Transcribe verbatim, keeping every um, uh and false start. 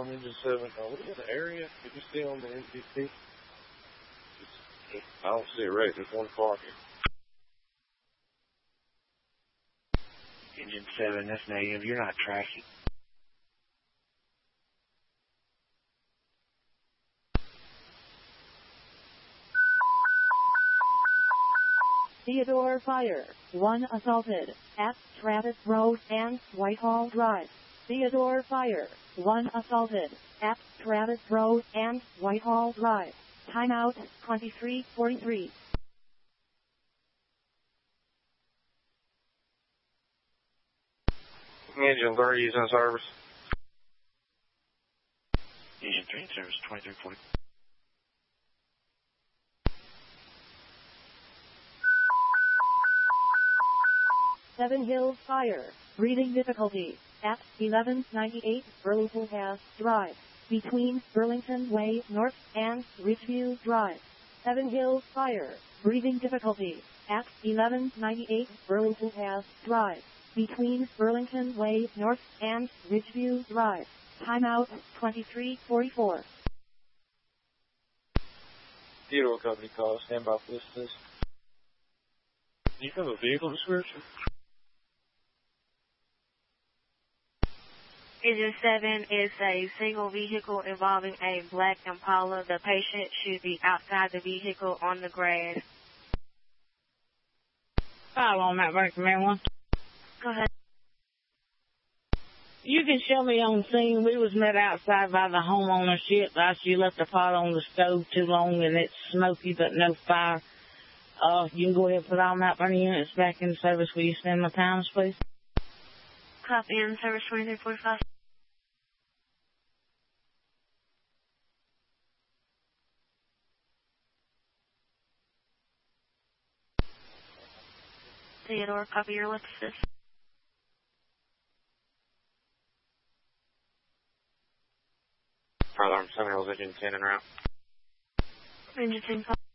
Engine seven. Uh, what is the area? Did you see on the N C T? I don't see a race. There's one car here. Engine seven, that's negative. You're not tracking. Theodore Fire, one assaulted, at Travis Road and Whitehall Drive. Theodore Fire, one assaulted, at Travis Road and Whitehall Drive. Timeout, twenty-three forty-three. Engine thirty is in service. Engine three in service, twenty-three forty. Seven Hills Fire, breathing difficulty, at eleven ninety-eight Burlington Pass Drive, between Burlington Way North and Ridgeview Drive. Seven Hills Fire, breathing difficulty, at eleven ninety-eight Burlington Pass Drive, between Burlington Way North and Ridgeview Drive. Timeout, twenty-three forty-four. Theodore Company call, stand by for this, please. Do you have a vehicle description? Engine seven is a single vehicle involving a black Impala. The patient should be outside the vehicle on the grass. File on that, Burlington Man one. Go ahead. You can show me on scene. We was met outside by the homeownership after you left the pot on the stove too long and it's smoky but no fire. Uh, you can go ahead and put all Mount Vernon units back in service. Will you spend my times, please? Copy in service twenty-three forty-five. Theodore, copy your lift assist. Fire alarm seven Hills, engine ten en route. Engine ten, copy.